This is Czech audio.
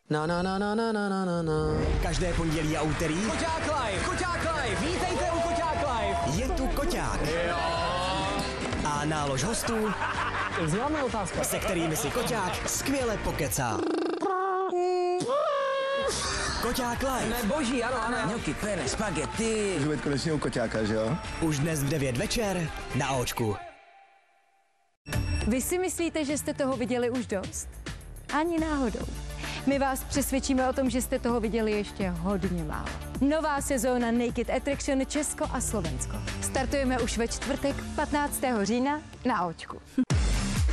Na na na na na na na na na. Každé pondělí a úterý Koťák live, vítejte u Koťák live. je tu Koťák. A nálož hostů, Známá otázka. se kterými si Koťák skvěle pokecá. Koťák live. Boží, ano, ano. Gnocchi, pene, spaghetti. Můžu být konečně u Koťáka, že jo? Už dnes v 9 večer na Očku. Vy si myslíte, že jste toho viděli už dost? Ani náhodou. My vás přesvědčíme o tom, že jste toho viděli ještě hodně málo. Nová sezóna Naked Attraction Česko a Slovensko. Startujeme už ve čtvrtek 15. října na Očku.